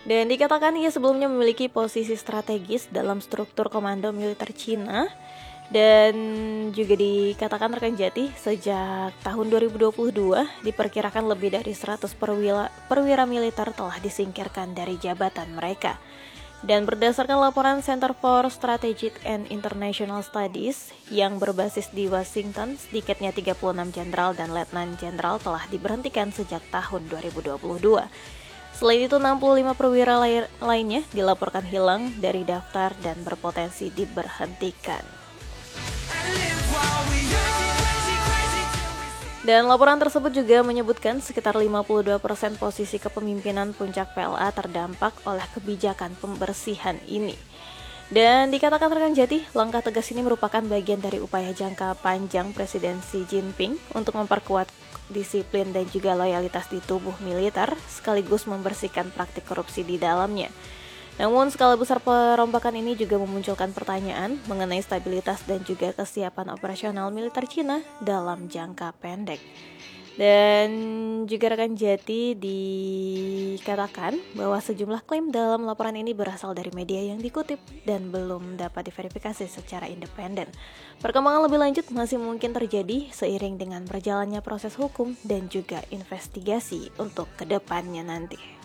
Dan dikatakan ia sebelumnya memiliki posisi strategis dalam struktur komando militer Cina. Dan juga dikatakan rekan Jati, sejak tahun 2022 diperkirakan lebih dari 100 perwira militer telah disingkirkan dari jabatan mereka. Dan berdasarkan laporan Center for Strategic and International Studies yang berbasis di Washington, sedikitnya 36 jenderal dan letnan jenderal telah diberhentikan sejak tahun 2022. Selain itu, 65 perwira lainnya dilaporkan hilang dari daftar dan berpotensi diberhentikan. Dan laporan tersebut juga menyebutkan sekitar 52% posisi kepemimpinan puncak PLA terdampak oleh kebijakan pembersihan ini. Dan dikatakan rekan Jati, langkah tegas ini merupakan bagian dari upaya jangka panjang Presiden Xi Jinping untuk memperkuat disiplin dan juga loyalitas di tubuh militer, sekaligus membersihkan praktik korupsi di dalamnya. Namun skala besar perombakan ini juga memunculkan pertanyaan mengenai stabilitas dan juga kesiapan operasional militer Cina dalam jangka pendek. Dan juga rekan Jati dikatakan bahwa sejumlah klaim dalam laporan ini berasal dari media yang dikutip dan belum dapat diverifikasi secara independen. Perkembangan lebih lanjut masih mungkin terjadi seiring dengan berjalannya proses hukum dan juga investigasi untuk kedepannya nanti.